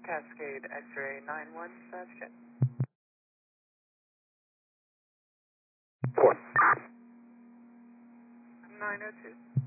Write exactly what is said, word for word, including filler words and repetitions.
Cascade X-ray nine one, Sebastian. Four. nine oh two.